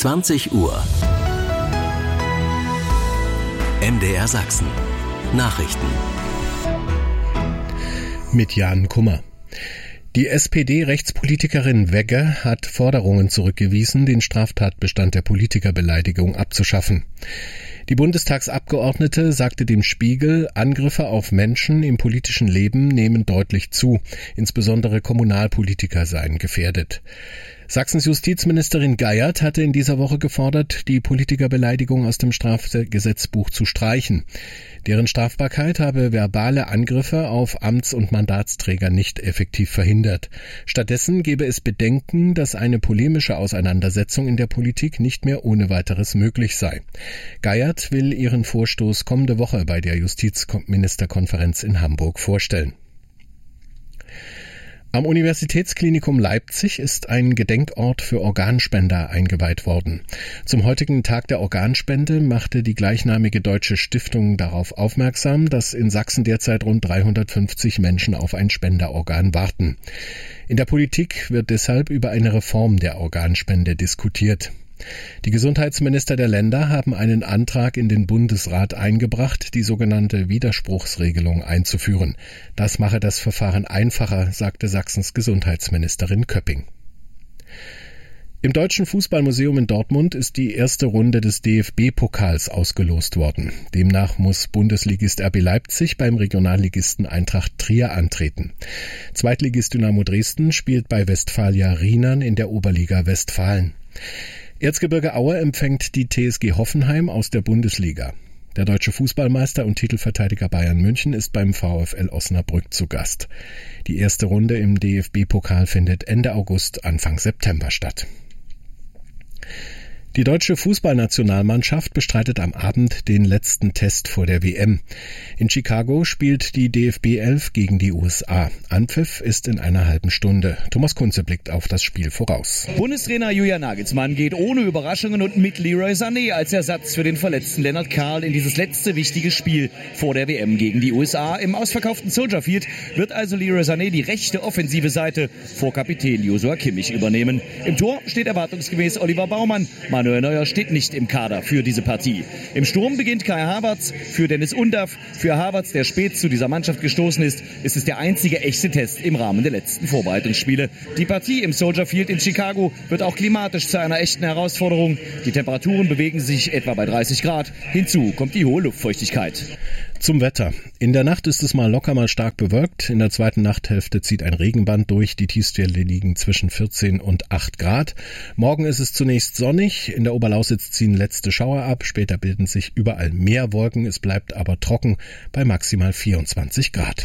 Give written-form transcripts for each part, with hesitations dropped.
20 Uhr. MDR Sachsen. Nachrichten. Mit Jan Kummer. Die SPD-Rechtspolitikerin Wegge hat Forderungen zurückgewiesen, den Straftatbestand der Politikerbeleidigung abzuschaffen. Die Bundestagsabgeordnete sagte dem Spiegel, Angriffe auf Menschen im politischen Leben nehmen deutlich zu. Insbesondere Kommunalpolitiker seien gefährdet. Sachsens Justizministerin Geiert hatte in dieser Woche gefordert, die Politikerbeleidigung aus dem Strafgesetzbuch zu streichen. Deren Strafbarkeit habe verbale Angriffe auf Amts- und Mandatsträger nicht effektiv verhindert. Stattdessen gebe es Bedenken, dass eine polemische Auseinandersetzung in der Politik nicht mehr ohne weiteres möglich sei. Geiert will ihren Vorstoß kommende Woche bei der Justizministerkonferenz in Hamburg vorstellen. Am Universitätsklinikum Leipzig ist ein Gedenkort für Organspender eingeweiht worden. Zum heutigen Tag der Organspende machte die gleichnamige Deutsche Stiftung darauf aufmerksam, dass in Sachsen derzeit rund 350 Menschen auf ein Spenderorgan warten. In der Politik wird deshalb über eine Reform der Organspende diskutiert. Die Gesundheitsminister der Länder haben einen Antrag in den Bundesrat eingebracht, die sogenannte Widerspruchsregelung einzuführen. Das mache das Verfahren einfacher, sagte Sachsens Gesundheitsministerin Köpping. Im Deutschen Fußballmuseum in Dortmund ist die erste Runde des DFB-Pokals ausgelost worden. Demnach muss Bundesligist RB Leipzig beim Regionalligisten Eintracht Trier antreten. Zweitligist Dynamo Dresden spielt bei Westfalia Rheinern in der Oberliga Westfalen. Erzgebirge Aue empfängt die TSG Hoffenheim aus der Bundesliga. Der deutsche Fußballmeister und Titelverteidiger Bayern München ist beim VfL Osnabrück zu Gast. Die erste Runde im DFB-Pokal findet Ende August, Anfang September statt. Die deutsche Fußballnationalmannschaft bestreitet am Abend den letzten Test vor der WM. In Chicago spielt die DFB 11 gegen die USA. Anpfiff ist in einer halben Stunde. Thomas Kunze blickt auf das Spiel voraus. Bundestrainer Julian Nagelsmann geht ohne Überraschungen und mit Leroy Sané als Ersatz für den verletzten Lennart Karl in dieses letzte wichtige Spiel vor der WM gegen die USA. Im ausverkauften Soldier Field wird also Leroy Sané die rechte offensive Seite vor Kapitän Joshua Kimmich übernehmen. Im Tor steht erwartungsgemäß Oliver Baumann. Manuel Neuer steht nicht im Kader für diese Partie. Im Sturm beginnt Kai Havertz für Dennis Undaff. Für Havertz, der spät zu dieser Mannschaft gestoßen ist es der einzige echte Test im Rahmen der letzten Vorbereitungsspiele. Die Partie im Soldier Field in Chicago wird auch klimatisch zu einer echten Herausforderung. Die Temperaturen bewegen sich etwa bei 30 Grad. Hinzu kommt die hohe Luftfeuchtigkeit. Zum Wetter. In der Nacht ist es mal locker, mal stark bewölkt. In der zweiten Nachthälfte zieht ein Regenband durch. Die Tiefstwerte liegen zwischen 14 und 8 Grad. Morgen ist es zunächst sonnig. In der Oberlausitz ziehen letzte Schauer ab. Später bilden sich überall mehr Wolken. Es bleibt aber trocken bei maximal 24 Grad.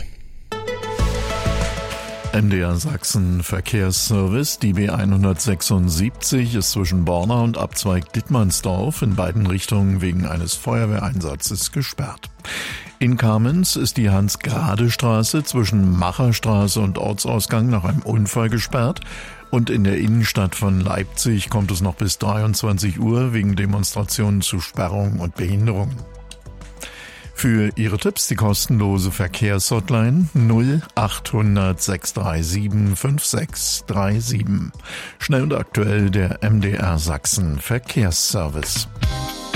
MDR Sachsen Verkehrsservice. Die B176 ist zwischen Borna und Abzweig Dittmannsdorf in beiden Richtungen wegen eines Feuerwehreinsatzes gesperrt. In Kamenz ist die Hans-Grade-Straße zwischen Macherstraße und Ortsausgang nach einem Unfall gesperrt. Und in der Innenstadt von Leipzig kommt es noch bis 23 Uhr wegen Demonstrationen zu Sperrung und Behinderungen. Für Ihre Tipps die kostenlose Verkehrshotline 0800 637 5637. Schnell und aktuell der MDR Sachsen Verkehrsservice.